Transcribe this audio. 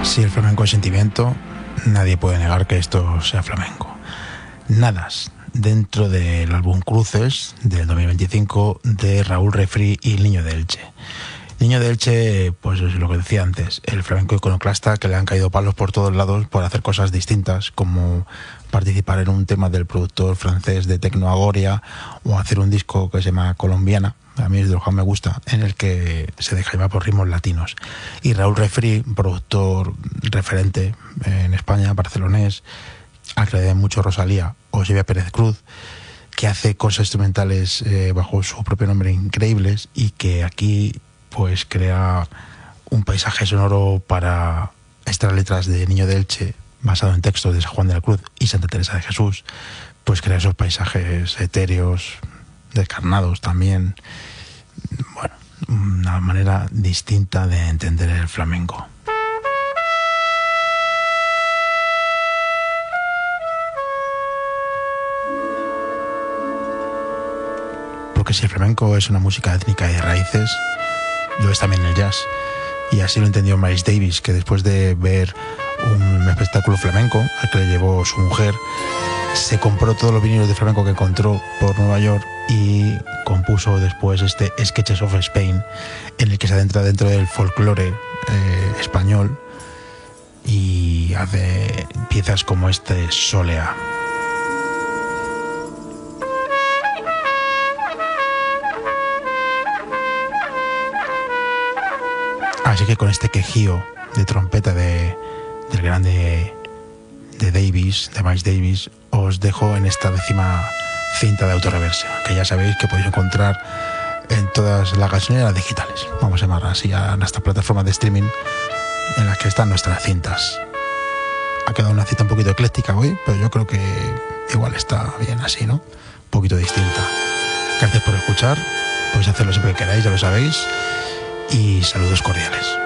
Si el flamenco es sentimiento, nadie puede negar que esto sea flamenco. Nadas, dentro del álbum Cruces del 2025 de Raúl Refri y el Niño de Elche. Niño de Elche, pues es lo que decía antes, el flamenco iconoclasta que le han caído palos por todos lados por hacer cosas distintas, como participar en un tema del productor francés de Tecno Agoria o hacer un disco que se llama Colombiana, a mí es de lo que más me gusta, en el que se deja llevar por ritmos latinos. Y Raúl Refri, productor referente en España, barcelonés, al que le debe mucho Rosalía o Silvia Pérez Cruz, que hace cosas instrumentales bajo su propio nombre increíbles y que aquí pues crea un paisaje sonoro para estas letras de Niño de Elche, basado en textos de San Juan de la Cruz y Santa Teresa de Jesús, pues crea esos paisajes etéreos, descarnados también. Bueno, una manera distinta de entender el flamenco. Porque si el flamenco es una música étnica y de raíces, lo es también el jazz. Y así lo entendió Miles Davis, que después de ver un espectáculo flamenco al que le llevó su mujer, se compró todos los vinilos de flamenco que encontró por Nueva York y compuso después este Sketches of Spain, en el que se adentra dentro del folclore español y hace piezas como este Solea. Así que con este quejío de trompeta del grande de Davis, de Miles Davis, os dejo en esta 10ª cinta de Autorreversa, que ya sabéis que podéis encontrar en todas las gasolineras digitales, vamos a llamar así a nuestras plataformas de streaming en las que están nuestras cintas. Ha quedado una cita un poquito ecléctica hoy, pero yo creo que igual está bien así, ¿no? Un poquito distinta. Gracias por escuchar, podéis hacerlo siempre que queráis, ya lo sabéis, y saludos cordiales.